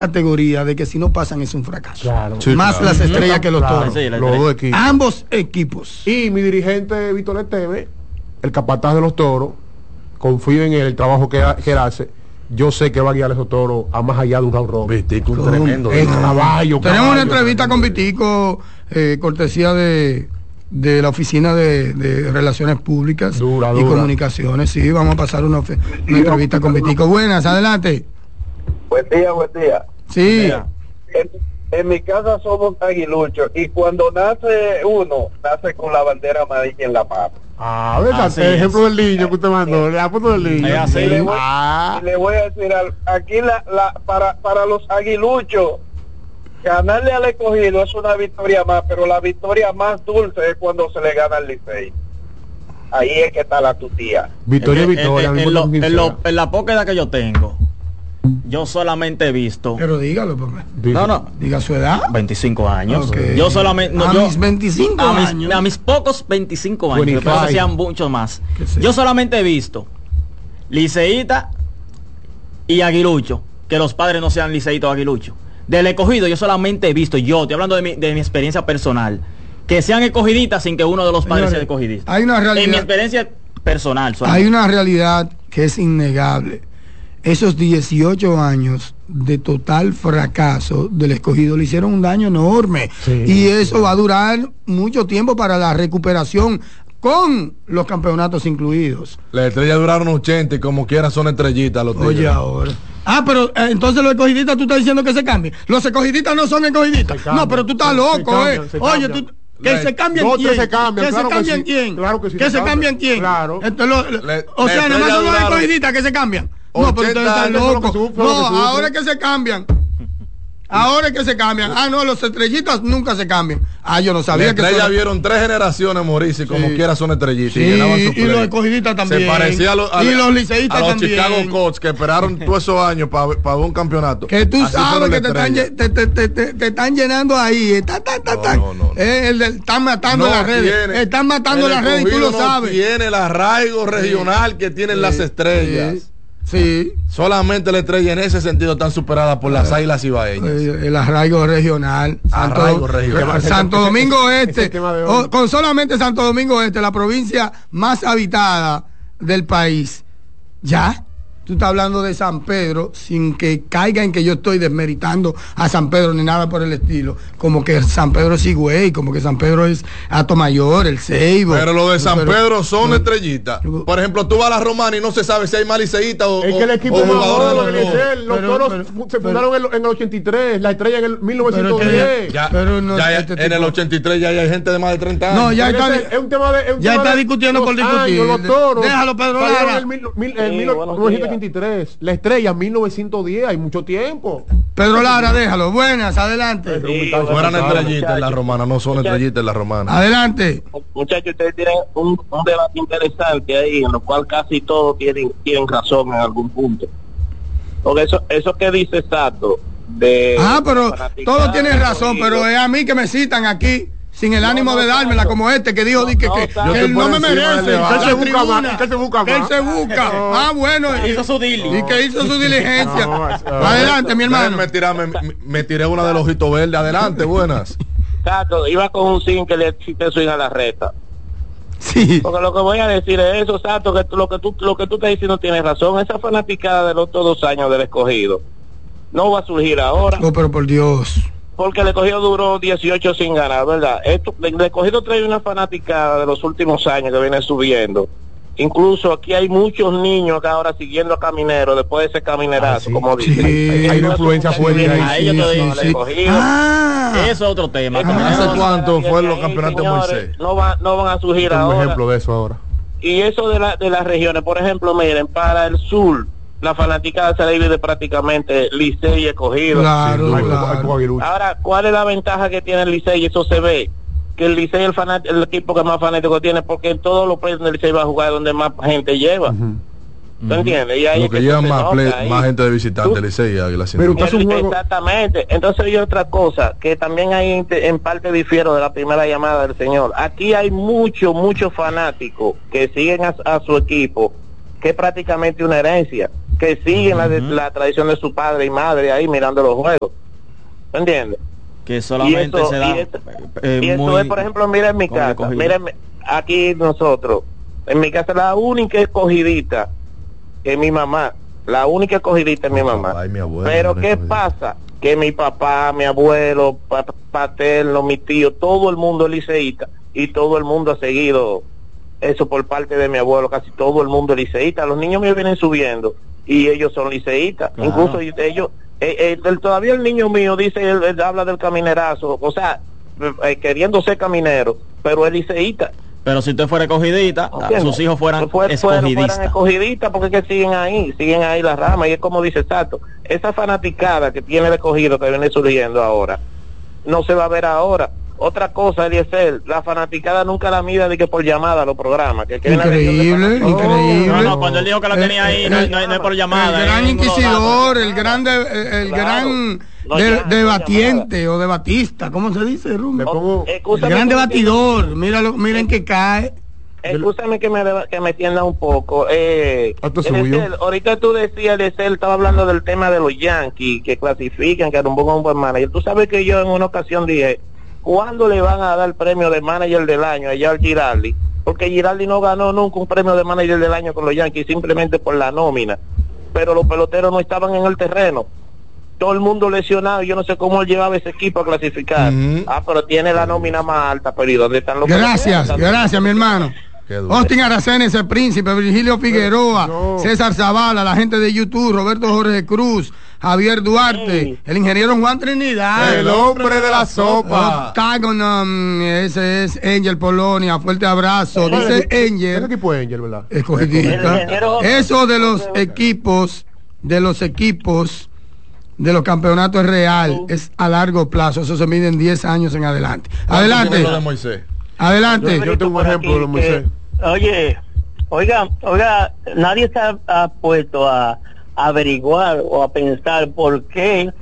categoría de que si no pasan es un fracaso. Claro. Sí, más claro. Las estrellas que los toros. Sí, los dos equipos. Ambos equipos. Y mi dirigente Víctor Esteve, el capataz de los toros, confío en él, el trabajo que él hace. Yo sé que va a guiar a esos toros a más allá de un round robin. Vitico, un tremendo. El caballo. Tenemos una entrevista con Vitico, cortesía de la Oficina de Relaciones Públicas dura. Y Comunicaciones. Sí, vamos a pasar una entrevista con Vitico. Buenas, adelante. Buen día. Sí. En mi casa somos aguiluchos y cuando nace uno, nace con la bandera amarilla en la mano. ¿Verdad? El ejemplo del niño que usted mandó, la foto del niño. Y le voy a decir algo. Aquí para los aguiluchos, ganarle al Escogido es una victoria más, pero la victoria más dulce es cuando se le gana al Licey. Ahí es que está la tutía. Victoria. En la poca edad que yo tengo, yo solamente he visto. Pero dígalo, papá. No. Diga su edad. 25 años. Okay. Yo solamente. Mis 25 años. A mis pocos 25 años. Después hacían mucho más. Yo solamente he visto liceíta y aguilucho. Que los padres no sean liceíta o aguilucho. Del Escogido, yo solamente he visto. Yo estoy hablando de mi experiencia personal. Que sean escogiditas sin que uno de los padres sea escogidista. Hay una realidad. En mi experiencia personal. Hay una realidad que es innegable. Esos 18 años de total fracaso del Escogido le hicieron un daño enorme. Sí, y eso va a durar mucho tiempo para la recuperación, con los campeonatos incluidos. Las estrellas duraron 80 y como quiera son estrellitas los tigres. Oye, ahora. Pero entonces los escogidistas tú estás diciendo que se cambien. Los escogidistas no son escogidistas. No, pero tú estás loco, Oye, tú... Que se cambien quién. Se cambian, que claro se cambien quién. Claro que sí. Que se cambien quién. Claro. Entonces, o sea, nada más son los escogidistas que se cambian. No, pero ustedes están locos. No, ahora es que se cambian. Ahora es que se cambian. No, los estrellitas nunca se cambian. Yo no sabía que ya vieron 3 generaciones morirse, como quiera son estrellitas. Sí, y los escogidistas también. Se parecía y los liceístas también. A los Chicago Cubs que esperaron todos esos años para un campeonato. Que tú sabes que te están llenando ahí. Están matando las redes. Están matando las redes y tú lo sabes. Tiene el arraigo regional que tienen las estrellas. Sí. Solamente la estrella en ese sentido están superadas por las Águilas Ibaeñas. El arraigo regional. Santo Domingo Este. Con solamente Santo Domingo Este, la provincia más habitada del país. Ya. Tú estás hablando de San Pedro sin que caiga en que yo estoy desmeritando a San Pedro ni nada por el estilo. Como que San Pedro es Higüey, como que San Pedro es Atomayor, el Ceibo. Pero lo de San Pedro son estrellitas. Por ejemplo, tú vas a la Romana y no se sabe si hay más liceístas o es que el equipo jugador de los toros se fundaron en el 83, la estrella en el 1910. En el 83 ya hay gente de más de 30 años. No, ya está. Es un tema de. Ya está discutiendo por discutir. Los toros. Déjalo, Pedro Lara. En 1983. La estrella 1910, hay mucho tiempo. Pedro Lara, déjalo. Buenas, adelante. Fueran estrellitas en la Romana, no son estrellitas en la Romana. Adelante. Muchachos, ustedes tienen un debate interesante ahí, en lo cual casi todos tienen razón en algún punto. Porque eso que dice Sato de pero todos tienen razón, pero es a mí que me citan aquí. Sin el ánimo de dármela como que dijo que él no me merece. Que él se busca. Bueno. Hizo su dili. Y que hizo su diligencia. Adelante, mi hermano. Me tiré una del ojito verde. Adelante, buenas. Tato, iba con un zinc que le existe swing a la reta. Sí. Porque lo que voy a decir es eso, Sato, que lo que tú estás diciendo tienes razón. Esa fanaticada de los otros 2 años del Escogido no va a surgir ahora. No, pero por Dios. Porque el Escogido duró 18 sin ganar, ¿verdad? El Escogido trae una fanaticada de los últimos años que viene subiendo. Incluso aquí hay muchos niños que ahora siguiendo a Caminero después de ese caminerazo, como dicen. Hay una influencia fuerte ahí. Eso es otro tema. ¿Hace cuánto fue los campeonatos de Moisés? No van a surgir ahora. Un ejemplo de eso ahora. Y eso de las regiones, por ejemplo, miren, para el sur, la fanaticada se divide prácticamente Licey y Escogido. Claro. Ahora, ¿cuál es la ventaja que tiene el Licey? Eso se ve. Que el Licey es el equipo que más fanático tiene, porque en todos los premios del Licey va a jugar donde más gente lleva. ¿Tú entiendes? Y ahí lo que lleva más gente de visitante, Licey y Águila. Exactamente. Entonces hay otra cosa, que también hay en parte difiero de la primera llamada del señor. Aquí hay muchos fanáticos que siguen a su equipo, que es prácticamente una herencia. que siguen la tradición de su padre y madre ahí mirando los juegos. ¿Me entiendes? Que solamente se da. Y eso es, por ejemplo, mira en mi casa, mira aquí nosotros, en mi casa la única escogidita es mi mamá, la única escogidita es mi mamá. Ay, mi abuelo, pero ¿qué pasa? Que mi papá, mi abuelo, paterno, mi tío, todo el mundo es liceísta y todo el mundo ha seguido eso por parte de mi abuelo, casi todo el mundo es liceísta. Los niños míos vienen subiendo y ellos son liceístas, claro. Incluso ellos, todavía el niño mío dice, él habla del caminerazo, o sea, queriendo ser caminero, pero es liceísta. Pero si usted fuera escogidita, sus hijos fueran escogidistas, porque es que siguen ahí las ramas, y es como dice Tato, esa fanaticada que tiene el escogido que viene surgiendo ahora, no se va a ver ahora. Otra cosa, Eliezer, la fanaticada nunca la mira de que por llamada los programas. Increíble. No, cuando él dijo que la tenía ahí, no es por llamada. El gran inquisidor, el gran debatiente o debatista, ¿cómo se dice, Rumi? El gran debatidor, miren que cae. Escúchame que me entienda un poco. Ahorita tú decías, Eliezer, estaba hablando del tema de los Yankees, que clasifican, que era un buen manager. Tú sabes que yo en una ocasión dije, ¿cuándo le van a dar el premio de manager del año allá al Giraldi? Porque Giraldi no ganó nunca un premio de manager del año con los Yankees, simplemente por la nómina. Pero los peloteros no estaban en el terreno. Todo el mundo lesionado, yo no sé cómo él llevaba ese equipo a clasificar. Pero tiene la nómina más alta, pero ¿y dónde están los peloteros? Gracias, mi hermano. Austin Aracena, ese príncipe, Virgilio Figueroa, César Zavala, la gente de YouTube, Roberto Jorge Cruz, Javier Duarte, el ingeniero Juan Trinidad, el hombre de la sopa, ese es Angel Polonia, fuerte abrazo, dice Angel. ¿Qué equipo es Angel, verdad? Escogidista. Eso de los equipos, de los campeonatos es real, es a largo plazo, eso se mide en 10 años en adelante. Adelante. Adelante. Yo tengo un ejemplo de los Moisés. Oiga, nadie se ha puesto a averiguar o a pensar por qué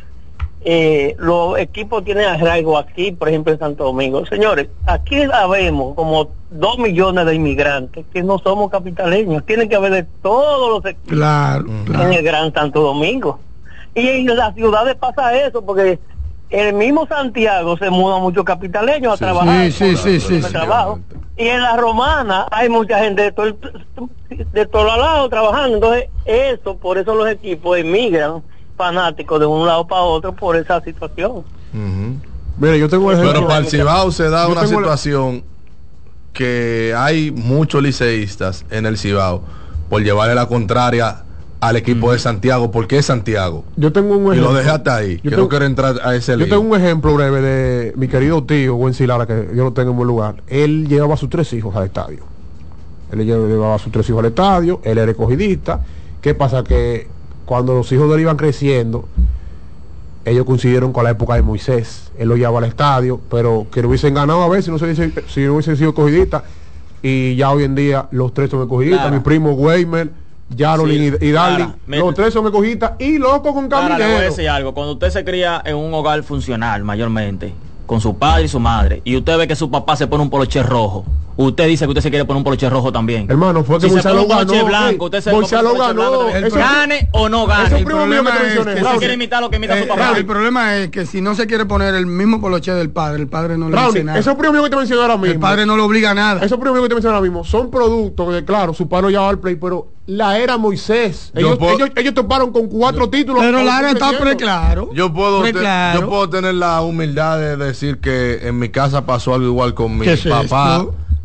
los equipos tienen arraigo aquí, por ejemplo en Santo Domingo. Señores, aquí habemos como 2 millones de inmigrantes que no somos capitaleños. Tienen que haber de todos los equipos en el Gran Santo Domingo. Y en las ciudades pasa eso, porque el mismo Santiago se muda muchos capitaleños a trabajar. Trabajo. Y en la Romana hay mucha gente de todos lados trabajando. Entonces, por eso los equipos emigran fanáticos de un lado para otro por esa situación. Mira, yo tengo ejemplo. Pero para el Cibao se da una situación que hay muchos liceístas en el Cibao por llevarle la contraria al equipo de Santiago, porque es Santiago. Yo tengo un ejemplo. Y lo dejé hasta ahí. Yo no quiero entrar a ese lío. Yo tengo un ejemplo breve de mi querido tío, Wencelara, que yo lo tengo en buen lugar. Él llevaba a sus 3 hijos al estadio. Él era escogidista. ¿Qué pasa? Que cuando los hijos de él iban creciendo, ellos coincidieron con la época de Moisés. Él lo llevaba al estadio, pero que lo hubiesen ganado a ver si no hubiesen sido escogidistas. Y ya hoy en día los 3 son escogidistas. Claro. Mi primo Weimer, Yarolin y Darling, los 3 son escogidistas y loco con caminero. Le voy a decir algo, cuando usted se cría en un hogar funcional mayormente, con su padre y su madre, y usted ve que su papá se pone un poloche rojo, usted dice que usted se quiere poner un poloche rojo también. Hermano, fue que si Moisés lo ganó. Blanco, usted se lo ganó. Gane o no gane. El problema es que usted quiere imitar lo que imita su papá. El problema es que si no se quiere poner el mismo poloche del padre, el padre no le dice nada. Esos premios que te mencioné ahora mismo, el padre no lo obliga a nada. Esos premios que te mencioné ahora mismo son productos de, claro, su padre ya va al play, pero la era Moisés. Ellos toparon con 4 títulos. Pero la era está preclaro. Yo puedo tener la humildad de decir que en mi casa pasó algo igual con mi papá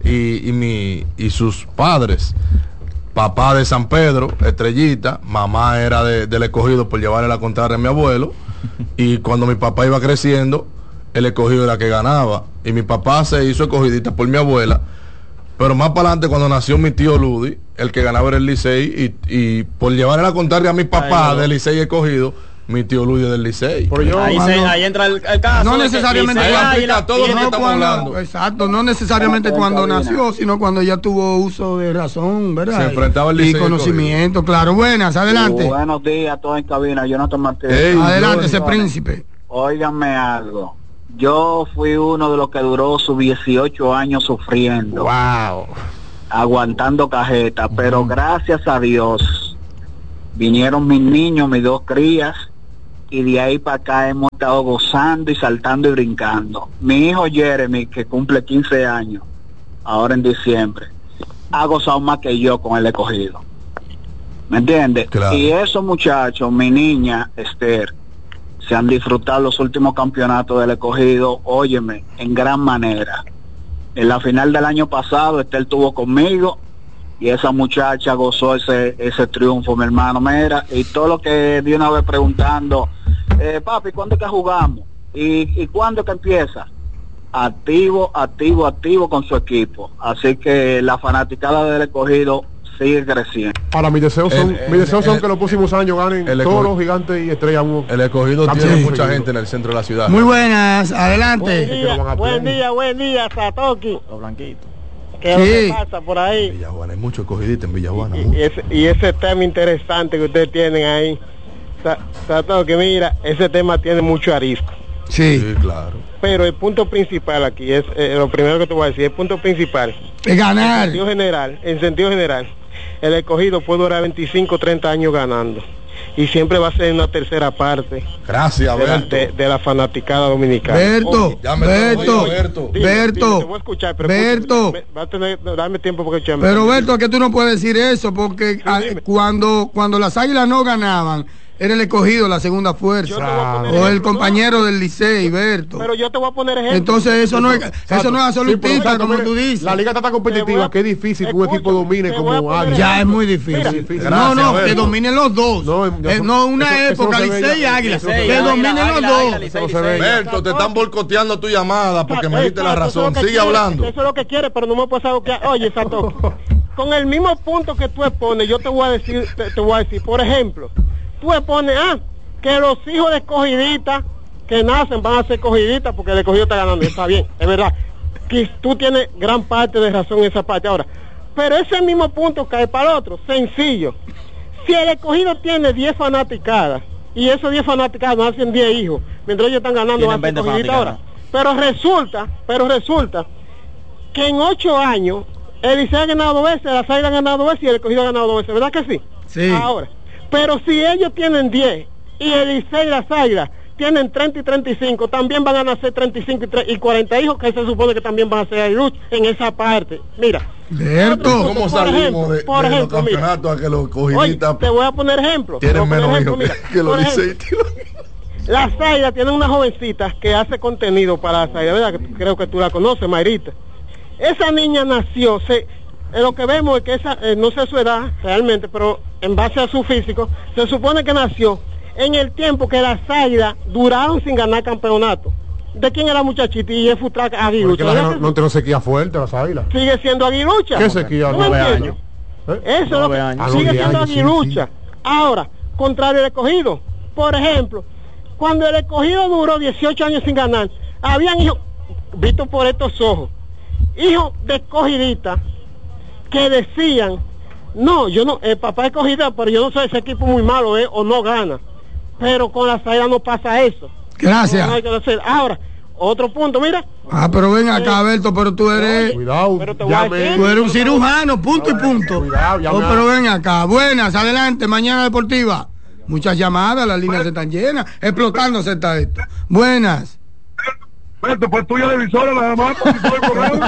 y sus padres. Papá de San Pedro, Estrellita, mamá era del escogido por llevarle la contraria a mi abuelo. Y cuando mi papá iba creciendo, el escogido era que ganaba. Y mi papá se hizo escogidista por mi abuela. Pero más para adelante, cuando nació mi tío Ludi, el que ganaba era el Licey, y por llevarle la contraria a mi papá del Licey escogido, mi tío Ludi del Licey. Ahí entra el caso. No necesariamente todo lo que estamos hablando. Exacto, no necesariamente cuando nació, sino cuando ya tuvo uso de razón, ¿verdad? Se enfrentaba al Licey y conocimiento, claro. Buenas, adelante. Buenos días a todos en cabina, Jonathan Martínez. Adelante, ese príncipe. Óiganme algo. Yo fui uno de los que duró sus 18 años sufriendo. Wow. Aguantando cajeta, pero gracias a Dios Vinieron mis niños, mis 2 crías, y de ahí para acá hemos estado gozando y saltando y brincando. Mi hijo Jeremy, que cumple 15 años, ahora en diciembre, ha gozado más que yo con el Escogido. ¿Me entiendes? Claro. Y esos muchachos, mi niña Esther, se han disfrutado los últimos campeonatos del Escogido, óyeme, en gran manera. En la final del año pasado, Esther estuvo conmigo y esa muchacha gozó ese triunfo, mi hermano. Mira, y todo lo que de una vez preguntando, papi, ¿cuándo es que jugamos? ¿Y cuándo es que empieza? Activo con su equipo. Así que la fanaticada del Escogido sigue creciendo. Para mis deseos son que los próximos años ganen todos los Gigantes y Estrellas. El Escogido tiene mucha gente en el centro de la ciudad. Muy buenas, adelante. Buen día, Satoki. Los blanquitos. ¿Qué es lo que pasa por ahí? Villajuana, hay mucho escogidita en Villajuana. Y ese tema interesante que ustedes tienen ahí, Satoki, mira, ese tema tiene mucho arisco. Sí, claro. Pero el punto principal aquí es, lo primero que te voy a decir, el punto principal es ganar. En sentido general, el Escogido puede durar 25, 30 años ganando. Y siempre va a ser una tercera parte. Gracias, Berto. De la fanaticada dominicana. Berto. Va a tener, dame tiempo porque escucharme. Pero Berto, que tú no puedes decir eso, porque cuando las Águilas no ganaban, era el Escogido la segunda fuerza, o el compañero del Licey, Berto. Pero yo te voy a poner ejemplo. Entonces eso no es absolutista, sí, como tú dices. La liga está tan competitiva que es difícil que un equipo domine como Águila. Ya es muy difícil. Gracias, que dominen los dos. No una época Licey y Águila, que dominen los dos. Berto, te están boicoteando tu llamada porque me diste la razón. Sigue hablando. Eso es lo que quiere, pero no me puedes saber que. Oye, Sato, con el mismo punto que tú expones, yo te voy a decir, por ejemplo, tú expones, que los hijos de escogidistas que nacen van a ser escogidistas porque el Escogido está ganando. Está bien, es verdad. Que tú tienes gran parte de razón en esa parte. Ahora, pero ese mismo punto cae para el otro, sencillo. Si el Escogido tiene 10 fanaticadas y esos 10 fanaticadas nacen 10 hijos, mientras ellos están ganando, van a ser escogidistas ahora. Pero resulta que en 8 años el Licey ha ganado 2 veces, las Águilas han ganado 2 veces y el Escogido ha ganado 2 veces, ¿verdad que sí? Sí. Ahora, pero si ellos tienen 10 y el Licey y las Águilas tienen 30 y 35, también van a nacer 35 y 40 hijos que se supone que también van a ser aguiluchos en esa parte. Mira, Berto, ¿cómo salimos de los campeonatos a que los escogidistas te voy a poner ejemplo? Tienen menos hijos que los Licey. Las Águilas tienen una jovencita que hace contenido para las Águilas, ¿verdad? Creo que tú la conoces, Mayrita. Esa niña nació, lo que vemos es que esa, no sé su edad realmente, pero en base a su físico, se supone que nació en el tiempo que las Águilas duraron sin ganar campeonato. ¿De quién era la muchachita? Y es Futraca Aguilucha. No tiene sequía fuerte las Águilas. Sigue siendo Aguilucha. ¿Qué sequía? 9 años. Eso es lo que sigue siendo Aguilucha. Sí. Ahora, contrario al Escogido. Por ejemplo, cuando el Escogido duró 18 años sin ganar, habían hijos, visto por estos ojos, hijos de escogidistas que decían, no, yo no, el papá es escogidista, pero yo no sé, ese equipo muy malo o no gana. Pero con las Águilas no pasa eso. Gracias. No hay que hacer. Ahora, otro punto, mira. Pero ven acá, Berto, pero tú eres... Cuidado, tú eres un cirujano, punto y punto. Cuidado, pero ven acá. Buenas, adelante, Mañana Deportiva. Muchas llamadas, las líneas están llenas, explotándose está esto. Buenas. Berto, pues tuya de emisora nada más, porque estoy correo.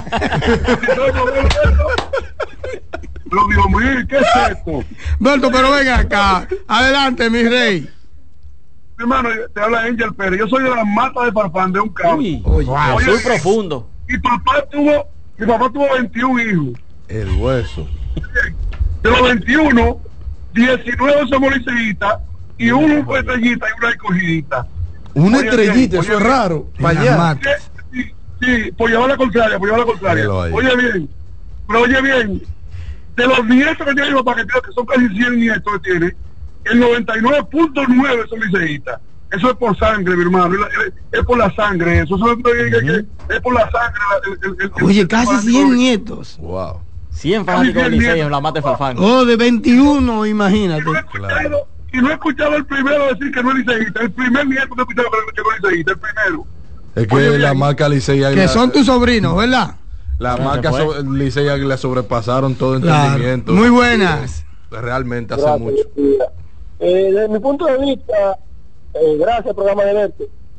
Pero Dios mío, ¿qué es esto? Berto, pero ven acá. Adelante, mi rey. Hermano, te habla Angel Pérez. Yo soy de la mata de Farfán, de un campo. Oye, muy profundo. Mi papá tuvo 21 hijos. El hueso. De los 21, 19 somos liceístas y uno fue estrellita y una escogidita. Una estrellita, eso es raro. Para allá. Sí, por llevar la contraria. Oye bien, de los nietos que tiene mi papá, que son casi 100 nietos que tiene, el 99.9 son liceístas. Eso es por sangre, mi hermano. Es por la sangre. Eso es por la sangre. Oye, casi 100 nietos. Wow. 100 fanáticos del Licey en la mata de Farfán. De 21, imagínate. Y no he escuchado el primero decir que no es liceísta. El primer nieto no he escuchado que no es liceísta. El primero. Es que la marca Licey Águila, que son tus sobrinos, ¿verdad? La marca Licey Águila sobrepasaron todo entendimiento. Muy buenas. Realmente hace mucho. Desde mi punto de vista, gracias programa de verte,